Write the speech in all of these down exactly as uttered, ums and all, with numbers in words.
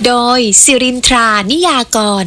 โดยสิรินทรานิยากร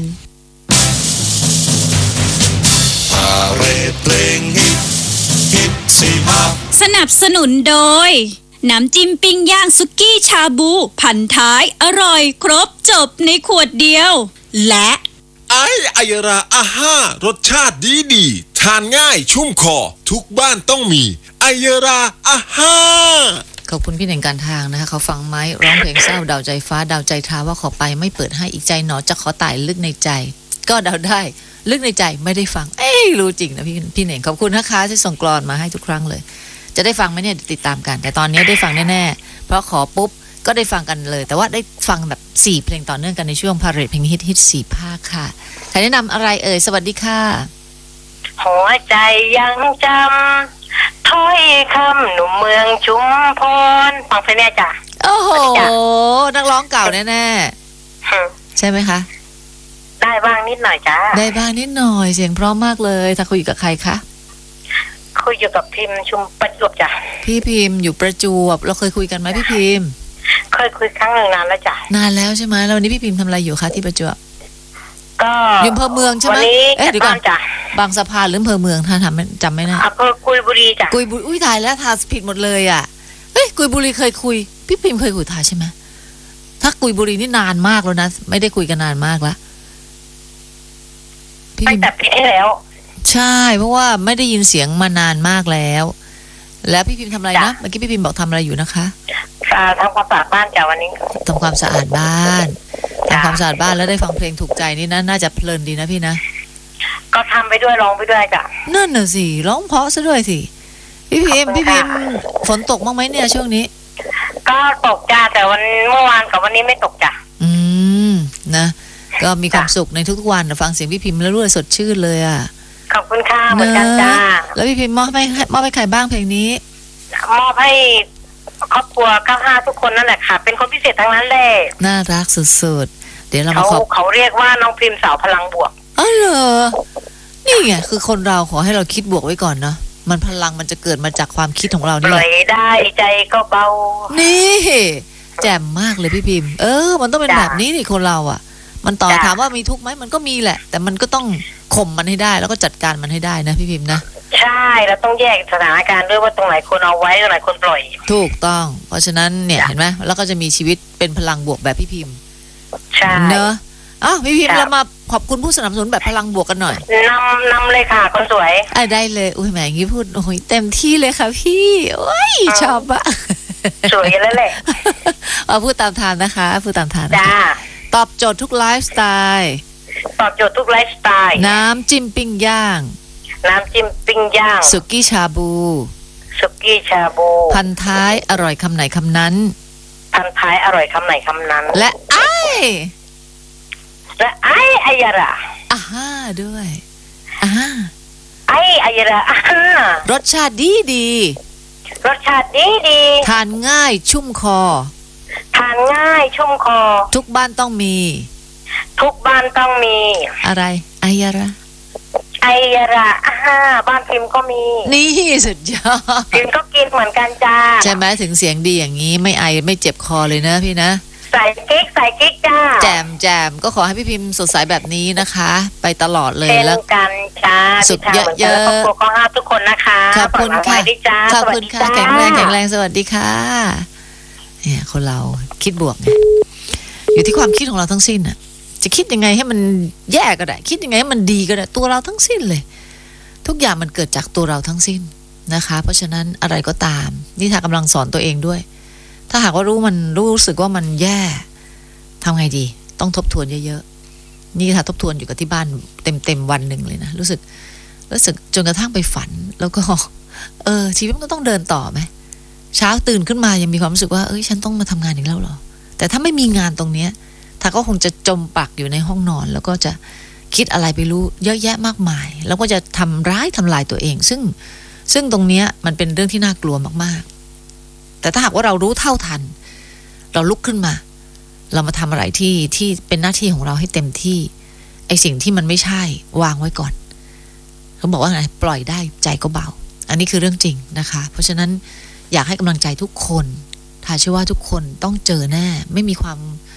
สนับสนุนโดยน้ำจิ้มปิ้งย่างสุกี้ชาบูพันท้ายอร่อยครบจบในขวดเดียวและไออายราอาห้ารสชาติดีดีทานง่ายชุ่มคอทุกบ้านต้องมีไอายราอาห้าขอบคุณพี่หนึ่งการทางนะคะเขาฟังไหมร้องเพลงเศร้าดาวใจฟ้าดาวใจทาว่าขอไปไม่เปิดให้อีกใจหนอจะขอตายลึกในใจก็เดาได้ลึกในใจไม่ได้ฟังเอ้ยรู้จริงนะพี่พี่หนึ่งขอบคุณนะคะที่ส่งกลอนมาให้ทุกครั้งเลยจะได้ฟังไหมเนี่ยติดตามกันแต่ตอนนี้ได้ฟังแน่ๆเพราะขอปุ๊บก็ได้ฟังกันเลยแต่ว่าได้ฟังแบบสี่เพลงต่อเนื่องกันในช่วงพาเรดเพลงฮิตฮิตสี่ภาคค่ะใครแนะนำอะไรเอ่ยสวัสดีค่ะหัวใจยังจำถ้อยคำหนุ่มเมืองชุมพรฟังเพลงนี้จ้ะโอ้โหนักร้องเก่าแน่ๆใช่ไหมคะได้บ้างนิดหน่อยจ้าได้บ้างนิดหน่อยเสียงเพราะมากเลยถ้าคุยกับใครคะคุยอยู่กับพิมพ์ชุมประจวบจ้ะพี่พิมพ์อยู่ประจวบเราเคยคุยกันไหมพี่พิมพ์เคยคุยครั้งหนึ่งนานแล้วจ้ะนานแล้วใช่ไหมแล้ววันนี้พี่พิมพ์ทำอะไรอยู่คะที่ประจวบก็อยู่อำเภอเมืองใช่ไหมเอ๊ะเดี๋ยวก่อนจ้ะบางสะพานหรืออำเภอเมืองถ้าทำจำไม่ได้อำเภอกุยบุรีจ้ะกุยบุรีอุ้ยตายแล้วทาผิดหมดเลยอ่ะเฮ้ยกุยบุรีเคยคุยพี่พิมพ์เคยคุยทาใช่ไหมถ้ากุยบุรีนี่นานมากแล้วนะไม่ได้คุยกันนานมากแล้วไปแต่ปีที่แล้วใช่เพราะว่าไม่ได้ยินเสียงมานานมากแล้วแล้วพี่พิมพ์ทำอะไรนะเมื่อกี้พี่พิมพ์บอกทำอะไรอยู่นะคะทำความสะอาดบ้านจ้ะวันนี้ทำความสะอาดบ้านทำความสะอาดบ้านแล้วได้ฟังเพลงถูกใจนี่นะน่าจะเพลินดีนะพี่นะก็ทำไปด้วยร้องไปด้วยจ้ะนั่นน่ะสิร้องเพราะซะด้วยสิพี่พิมพ์พี่พิมพ์ฝนตกบ้างไหมเนี่ยช่วงนี้ก็ตกจ้ะแต่วันเมื่อวานกับวันนี้ไม่ตกจ้ะอืมนะก็มีความสุขในทุกๆวันฟังเสียงพี่พิมพ์แล้วรู้สึกสดชื่นเลยอ่ะขอบคุณค่ะเหมือนกันจ้าแล้วพี่พิมพ์มอบให้มอบให้ใครบ้างเพลงนี้มอบให้ครอบครัวเก้าห้าทุกคนนั่นแหละค่ะเป็นคนพิเศษทั้งนั้นเลยน่ารักสุดๆเดี๋ยวเรามาขอบเขาเรียกว่าน้องพิมพ์สาวพลังบวกอ๋อเหรอนี่ไงคือคนเราขอให้เราคิดบวกไว้ก่อนเนาะมันพลังมันจะเกิดมาจากความคิดของเรานี่แหละปล่อยได้ใจก็เบานี่แจ่มมากเลยพี่พิมพ์เออมันต้องเป็นแบบนี้นี่คนเราอ่ะมันต่อถามว่ามีทุกข์ไหมมันก็มีแหละแต่มันก็ต้องข่มมันให้ได้แล้วก็จัดการมันให้ได้นะพี่พิมพ์นะใช่แล้วต้องแยกสถานการณ์ด้วยว่าตรงไหนคนเอาไว้ตรงไหนคนปล่อยถูกต้องเพราะฉะนั้นเนี่ยเห็นไหมแล้วก็จะมีชีวิตเป็นพลังบวกแบบพี่พิมพ์ใช่เนอะอ้าวพี่พิมพ์เรามาขอบคุณผู้สนับสนุนแบบพลังบวกกันหน่อยนำนำเลยค่ะคนสวยอ่ะได้เลยอุ้ยแหมอย่างนี้พูดโอ้ยเต็มที่เลยค่ะพี่โอ้ยชอบอะสวยแล้วแหละเอาพูดตามทานนะคะพูดตามทานจ้าตอบโจทย์ทุกไลฟ์สไตล์ตอบโจทย์ทุกไลฟ์สไตล์น้ำจิ้มปิ้งย่างน้ำจิ้มปิ้งย่างสุกี้ชาบูสุกี้ชาบูพันท้ายอร่อยคำไหนคำนั้นพันท้ายอร่อยคำไหนคำนั้นและไอและไออายระอ่าฮะด้วยอ่าไออายระอ่ารสชาติดีดีรสชาติดีดีทานง่ายชุ่มคอทานง่ายชุ่มคอทุกบ้านต้องมีทุกบ้านต้องมีอะไรอายระไอยระอ่าบ้านพิมพ์ก็มีนี่สุดยอดพิมพ์ก็กินเหมือนกันจ้าใช่ไหมถึงเสียงดีอย่างนี้ไม่ไอไม่เจ็บคอเลยนะพี่นะใส่กิ๊กใส่กิ๊กจ้าแจมแจมก็ขอให้พี่พิมพ์สดใสแบบนี้นะคะไปตลอดเลยแล้วกันจ้าสุดเยอะเยอะครอบครัวก็ห้าทุกคนนะคะขอบคุณค่ะขอบคุณค่ะแข็งแรงแข็งแรงสวัสดีค่ะเนี่ยคนเราคิดบวกไงอยู่ที่ความคิดของเราทั้งสิ้นน่ะจะคิดยังไงให้มันแย่ก็ได้คิดยังไงให้มันดีก็ได้ตัวเราทั้งสิ้นเลยทุกอย่างมันเกิดจากตัวเราทั้งสิ้นนะคะเพราะฉะนั้นอะไรก็ตามนี่ทางกำลังสอนตัวเองด้วยถ้าหากว่ารู้มันรู้สึกว่ามันแย่ทำไงดีต้องทบทวนเยอะๆนี่ค่ะทบทวนอยู่กับที่บ้านเต็มๆวันหนึ่งเลยนะรู้สึกรู้สึกจนกระทั่งไปฝันแล้วก็เออชีวิตมันก็ต้องเดินต่อไหมเช้าตื่นขึ้นมายังมีความรู้สึกว่าเอ้ยฉันต้องมาทำงานอีกแล้วเหรอแต่ถ้าไม่มีงานตรงเนี้ยถ้าก็คงจะจมปักอยู่ในห้องนอนแล้วก็จะคิดอะไรไปรู้เยอะแยะมากมายแล้วก็จะทำร้ายทำลายตัวเองซึ่งซึ่งตรงเนี้ยมันเป็นเรื่องที่น่ากลัวมากๆแต่ถ้าหากว่าเรารู้เท่าทันเราลุกขึ้นมาเรามาทำอะไรที่ที่เป็นหน้าที่ของเราให้เต็มที่ไอสิ่งที่มันไม่ใช่วางไว้ก่อนเขาบอกว่าไงปล่อยได้ใจก็เบาอันนี้คือเรื่องจริงนะคะเพราะฉะนั้นอยากให้กำลังใจทุกคนถ้าเชื่อว่าทุกคนต้องเจอแน่ไม่มีความ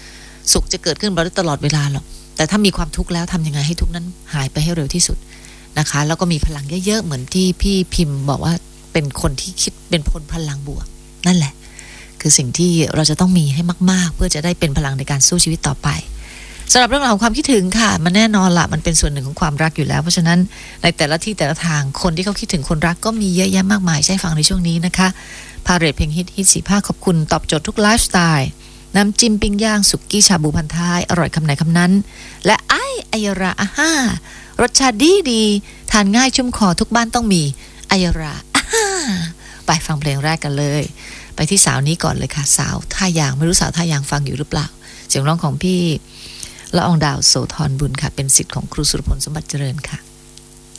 สุขจะเกิดขึ้นเราได้ตลอดเวลาหรอกแต่ถ้ามีความทุกข์แล้วทำยังไงให้ทุกข์นั้นหายไปให้เร็วที่สุดนะคะแล้วก็มีพลังเยอะๆเหมือนที่พี่พิมพ์บอกว่าเป็นคนที่คิดเป็นคนพลังบวกนั่นแหละคือสิ่งที่เราจะต้องมีให้มากๆเพื่อจะได้เป็นพลังในการสู้ชีวิตต่อไปสำหรับเรื่องราวของความคิดถึงค่ะมันแน่นอนละมันเป็นส่วนหนึ่งของความรักอยู่แล้วเพราะฉะนั้นในแต่ละที่แต่ละทางคนที่เขาคิดถึงคนรักก็มีเยอะแยะมากมายใช่ฟังในช่วงนี้นะคะพาเรทเพลงฮิตฮิตสี่ภาคขอบคุณตอบโจทย์ทุกไลฟ์สไตล์น้ำจิ้มปิ้งย่างสุกี้ชาบูพันท้ายอร่อยคำไหนคำนั้นและไอ้อายราอาห้ารสชาติดีดีทานง่ายชุ่มคอทุกบ้านต้องมีอายราอาห้าไปฟังเพลงแรกกันเลยไปที่สาวนี้ก่อนเลยค่ะสาวท่ายางไม่รู้สาวท่ายางฟังอยู่หรือเปล่าเสียงร้องของพี่ละอองดาวโสธรบุญค่ะเป็นศิษย์ของครูสุรพลสมบัติเจริญค่ะ